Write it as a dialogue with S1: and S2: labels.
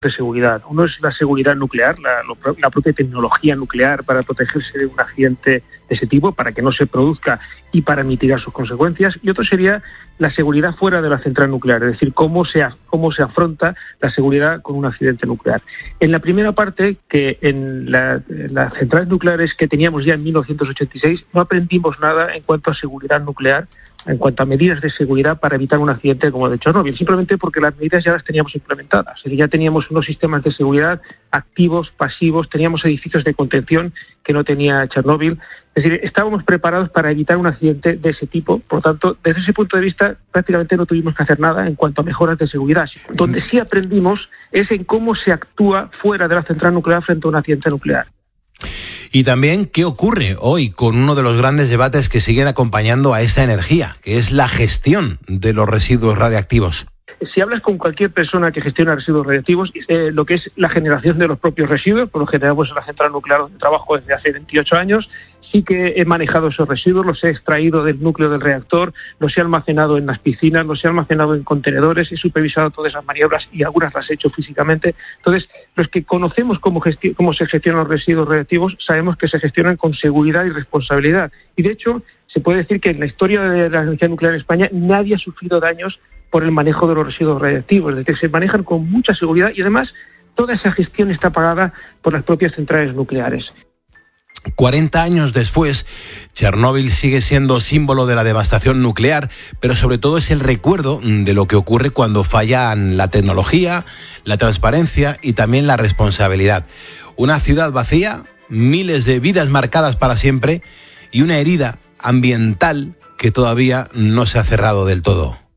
S1: de seguridad. Uno es la seguridad nuclear, la propia tecnología nuclear para protegerse de un accidente de ese tipo, para que no se produzca y para mitigar sus consecuencias. Y otro sería la seguridad fuera de la central nuclear, es decir, cómo se afronta la seguridad con un accidente nuclear. En la primera parte, que en las centrales nucleares que teníamos ya en 1986, no aprendimos nada en cuanto a seguridad nuclear, en cuanto a medidas de seguridad para evitar un accidente como el de Chernóbil, simplemente porque las medidas ya las teníamos implementadas. Ya teníamos unos sistemas de seguridad activos, pasivos, teníamos edificios de contención que no tenía Chernóbil. Es decir, estábamos preparados para evitar un accidente de ese tipo. Por lo tanto, desde ese punto de vista, prácticamente no tuvimos que hacer nada en cuanto a mejoras de seguridad. Donde sí aprendimos es en cómo se actúa fuera de la central nuclear frente a un accidente nuclear.
S2: Y también, ¿qué ocurre hoy con uno de los grandes debates que siguen acompañando a esta energía, que es la gestión de los residuos radiactivos?
S1: Si hablas con cualquier persona que gestiona residuos radiactivos, lo que es la generación de los propios residuos, por lo general pues en la central nuclear donde trabajo desde hace 28 años, sí que he manejado esos residuos, los he extraído del núcleo del reactor, los he almacenado en las piscinas, los he almacenado en contenedores, he supervisado todas esas maniobras y algunas las he hecho físicamente. Entonces, los que conocemos cómo se gestionan los residuos radiactivos, sabemos que se gestionan con seguridad y responsabilidad. Y de hecho, se puede decir que en la historia de la energía nuclear en España nadie ha sufrido daños por el manejo de los residuos radiactivos, es decir, se manejan con mucha seguridad y además toda esa gestión está pagada por las propias centrales nucleares.
S2: 40 años después, Chernóbil sigue siendo símbolo de la devastación nuclear, pero sobre todo es el recuerdo de lo que ocurre cuando fallan la tecnología, la transparencia y también la responsabilidad. Una ciudad vacía, miles de vidas marcadas para siempre y una herida ambiental que todavía no se ha cerrado del todo.